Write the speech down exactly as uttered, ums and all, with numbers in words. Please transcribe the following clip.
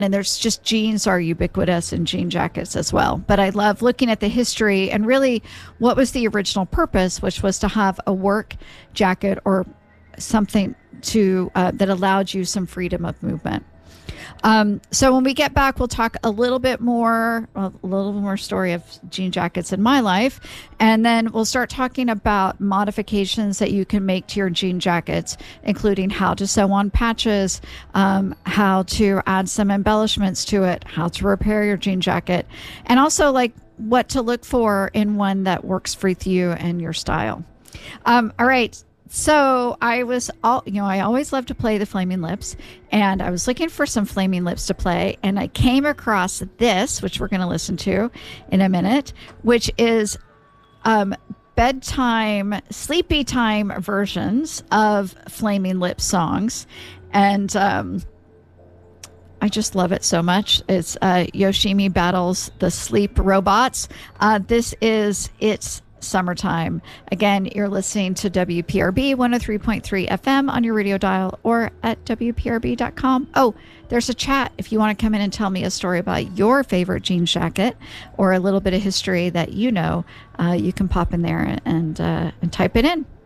And there's just jeans are ubiquitous in jean jackets as well. But I love looking at the history and really what was the original purpose, which was to have a work jacket or something to uh, that allowed you some freedom of movement. Um, so when we get back, we'll talk a little bit more, a little more story of jean jackets in my life. And then we'll start talking about modifications that you can make to your jean jackets, including how to sew on patches, um, how to add some embellishments to it, how to repair your jean jacket, and also like what to look for in one that works for you and your style. Um, all right. So I was all, you know, I always love to play the Flaming Lips, and I was looking for some Flaming Lips to play, and I came across this, which we're going to listen to in a minute, which is um, bedtime, sleepy time versions of Flaming Lips songs. And um, I just love it so much. It's uh, Yoshimi Battles the Sleep Robots. Uh, this is It's Summertime. Again, you're listening to W P R B one oh three point three F M on your radio dial or at W P R B dot com. Oh, there's a chat if you want to come in and tell me a story about your favorite jean jacket or a little bit of history that you know. Uh, you can pop in there and, uh, and type it in.